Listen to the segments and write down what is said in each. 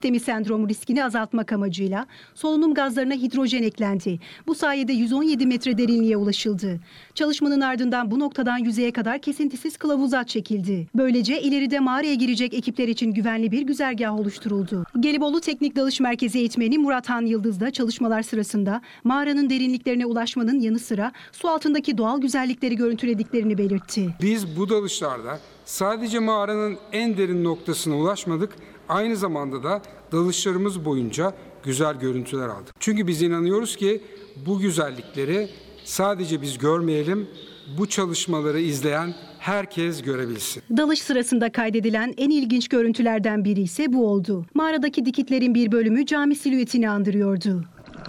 Sistemi sendromu riskini azaltmak amacıyla solunum gazlarına hidrojen eklendi. Bu sayede 117 metre derinliğe ulaşıldı. Çalışmanın ardından bu noktadan yüzeye kadar kesintisiz kılavuzat çekildi. Böylece ileride mağaraya girecek ekipler için güvenli bir güzergah oluşturuldu. Gelibolu Teknik Dalış Merkezi eğitmeni Murat Han Yıldız da çalışmalar sırasında mağaranın derinliklerine ulaşmanın yanı sıra su altındaki doğal güzellikleri görüntülediklerini belirtti. Biz bu dalışlarda sadece mağaranın en derin noktasına ulaşmadık, aynı zamanda da dalışlarımız boyunca güzel görüntüler aldık. Çünkü biz inanıyoruz ki bu güzellikleri sadece biz görmeyelim, bu çalışmaları izleyen herkes görebilsin. Dalış sırasında kaydedilen en ilginç görüntülerden biri ise bu oldu. Mağaradaki dikitlerin bir bölümü cami silüetini andırıyordu.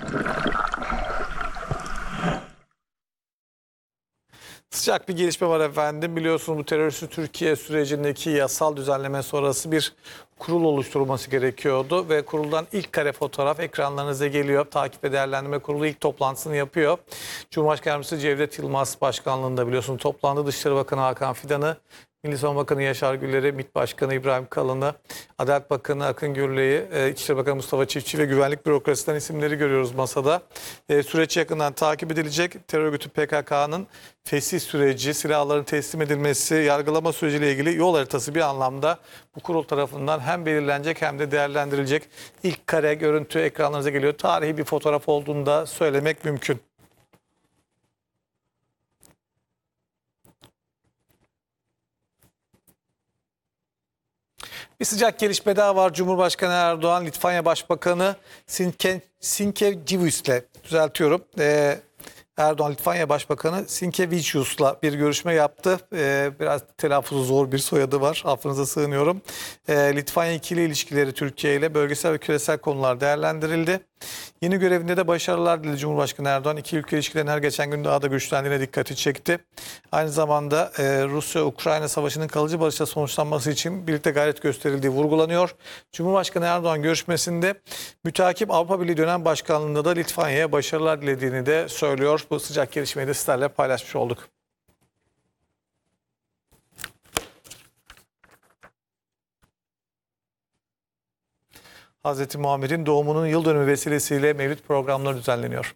Sıcak bir gelişme var efendim. Biliyorsunuz bu teröristin Türkiye sürecindeki yasal düzenleme sonrası bir kurul oluşturulması gerekiyordu. Ve kuruldan ilk kare fotoğraf ekranlarınıza geliyor. Takip ve Değerlendirme Kurulu ilk toplantısını yapıyor. Cumhurbaşkanı Yardımcısı Cevdet Yılmaz başkanlığında biliyorsunuz toplandı. Dışişleri Bakanı Hakan Fidan'ı, Milli Savunma Bakanı Yaşar Güler'i, MİT Başkanı İbrahim Kalın'ı, Adalet Bakanı Akın Gürley'i, İçişleri Bakanı Mustafa Çiftçi ve güvenlik bürokrasisinden isimleri görüyoruz masada. Süreç yakından takip edilecek. Terör örgütü PKK'nın fesih süreci, silahların teslim edilmesi, yargılama süreciyle ilgili yol haritası bir anlamda bu kurul tarafından hem belirlenecek hem de değerlendirilecek. İlk kare görüntü ekranlarınıza geliyor. Tarihi bir fotoğraf olduğunu da söylemek mümkün. Bir sıcak gelişme daha var. Cumhurbaşkanı Erdoğan, Litvanya Başbakanı Sinkevičius'la düzeltiyorum. Erdoğan, Litvanya Başbakanı Sinkevičius'la bir görüşme yaptı. Biraz telaffuzu zor bir soyadı var. Affınıza sığınıyorum. Litvanya ikili ilişkileri Türkiye ile bölgesel ve küresel konular değerlendirildi. Yeni görevinde de başarılar diledi Cumhurbaşkanı Erdoğan. İki ülke ilişkilerin her geçen gün daha da güçlendiğine dikkati çekti. Aynı zamanda Rusya-Ukrayna savaşının kalıcı barışla sonuçlanması için birlikte gayret gösterildiği vurgulanıyor. Cumhurbaşkanı Erdoğan görüşmesinde müteakip Avrupa Birliği dönem başkanlığında da Litvanya'ya başarılar dilediğini de söylüyor. Bu sıcak gelişmeyi de sizlerle paylaşmış olduk. Hz. Muhammed'in doğumunun yıl dönümü vesilesiyle mevlid programları düzenleniyor.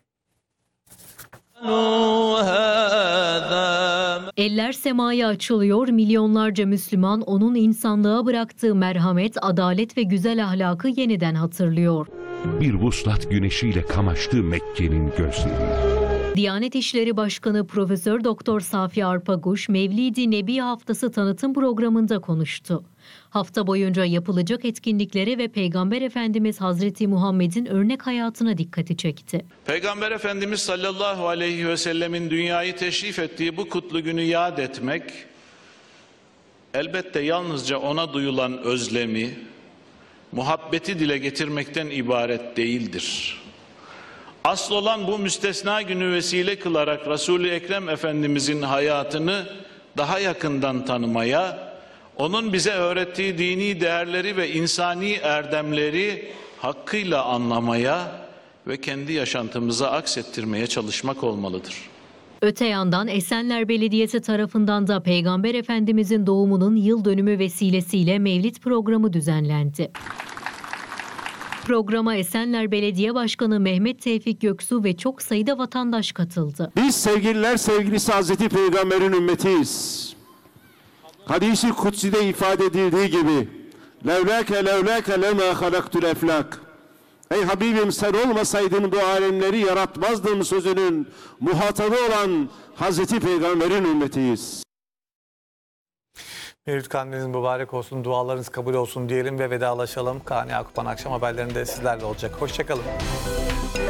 Eller semaya açılıyor, milyonlarca Müslüman onun insanlığa bıraktığı merhamet, adalet ve güzel ahlakı yeniden hatırlıyor. Bir vuslat güneşiyle kamaştı Mekke'nin gözleri. Diyanet İşleri Başkanı Profesör Doktor Safi Arpaguş, Mevlid-i Nebi Haftası tanıtım programında konuştu. Hafta boyunca yapılacak etkinliklere ve Peygamber Efendimiz Hazreti Muhammed'in örnek hayatına dikkati çekti. Peygamber Efendimiz sallallahu aleyhi ve sellemin dünyayı teşrif ettiği bu kutlu günü yad etmek, elbette yalnızca ona duyulan özlemi, muhabbeti dile getirmekten ibaret değildir. Asıl olan bu müstesna günü vesile kılarak Resul-i Ekrem Efendimizin hayatını daha yakından tanımaya, onun bize öğrettiği dini değerleri ve insani erdemleri hakkıyla anlamaya ve kendi yaşantımıza aksettirmeye çalışmak olmalıdır. Öte yandan Esenler Belediyesi tarafından da Peygamber Efendimizin doğumunun yıl dönümü vesilesiyle Mevlid programı düzenlendi. Programa Esenler Belediye Başkanı Mehmet Tevfik Göksu ve çok sayıda vatandaş katıldı. Biz sevgililer sevgilisi Hazreti Peygamber'in ümmetiyiz. Hadis-i Kutsi'de ifade edildiği gibi levlâke lemâ halaktul eflak. Ey Habibim sen olmasaydın bu alemleri yaratmazdım sözünün muhatabı olan Hazreti Peygamber'in ümmetiyiz. Mevlid kandiliniz mübarek olsun, dualarınız kabul olsun diyelim ve vedalaşalım. Kaan Yakupan akşam haberlerinde sizlerle olacak. Hoşçakalın.